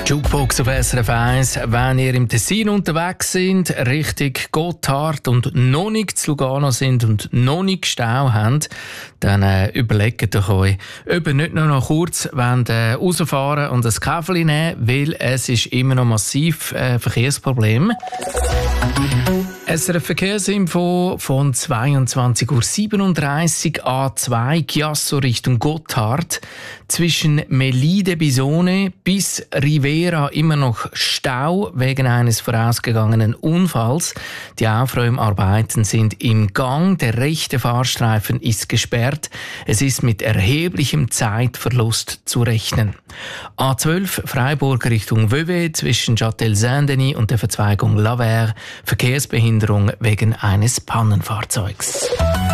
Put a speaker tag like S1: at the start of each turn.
S1: Jukebox auf SRF 1. Wenn ihr im Tessin unterwegs sind, Richtung Gotthard und noch nicht zu Lugano sind und noch nicht Stau habt, dann überlegt euch, ob ihr nicht nur noch kurz rausfahren und ein Käferli nehmen, weil es ist immer noch massiv Verkehrsproblem. SRF Verkehrsinfo von 22:37 Uhr A2 Chiasso Richtung Gotthard. Zwischen Melide-Bisone bis Rivera immer noch Stau wegen eines vorausgegangenen Unfalls. Die Aufräumarbeiten sind im Gang. Der rechte Fahrstreifen ist gesperrt. Es ist mit erheblichem Zeitverlust zu rechnen. A12 Freiburg Richtung Vevey zwischen Châtel-Saint-Denis und der Verzweigung Lavers. Verkehrsbehinderung wegen eines Pannenfahrzeugs.